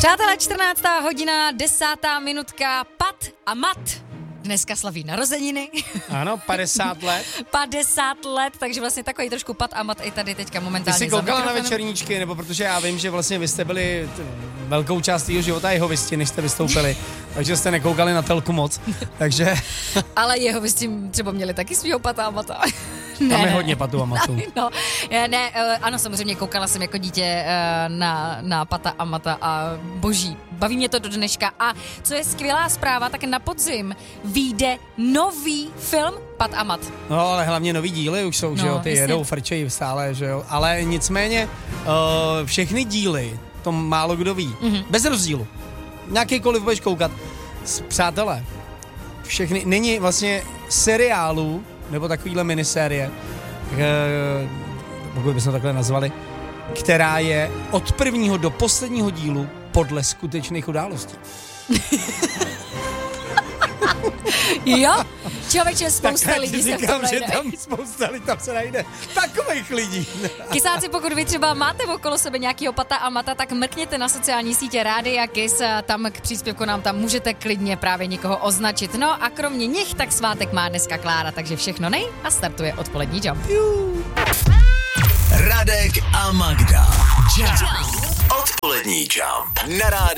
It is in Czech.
Přátelé, 14. hodina, 10. minutka, Pat a Mat. Dneska slaví narozeniny. Ano, 50 let. 50 let, takže vlastně takový trošku Pat a Mat i tady teďka momentálně. Ty jsi koukala na večerníčky, nebo protože já vím, že vlastně vy jste byli velkou část jeho života jehovisti, než jste vystoupili, takže jste nekoukali na telku moc, takže... Ale jehovisti třeba měli taky svýho Pata a Mata. Tam je hodně Patu a Matu. No, ano, samozřejmě koukala jsem jako dítě na Pata a Mata a boží. Baví mě to do dneška. A co je skvělá zpráva, tak na podzim vyjde nový film Pat a Mat. No, ale hlavně nový díly už jsou, že jo, ty jasně. jedou, frčejí stále, že jo, ale nicméně všechny díly, to málo kdo ví, bez rozdílu, nějakýkoliv budeš koukat, přátelé, všechny, není vlastně seriálů, nebo takovýhle minisérie, pokud bychom takhle nazvali, která je od prvního do posledního dílu podle skutečných událostí. Jo? Člověče, spousta tak lidí se v tom říkám, že najde. tam spousta lidí, tam se najde takových lidí. Kysáci, pokud vy třeba máte okolo sebe nějakýho Pata a Mata, tak mrkněte na sociální sítě Rádia Kiss, tam k příspěvku nám tam můžete klidně právě někoho označit. No a kromě nich, tak svátek má dneska Klára, takže všechno nej a startuje odpolední Jump. Radek a Magda. Jump. Odpolední Jump. Na rádiu.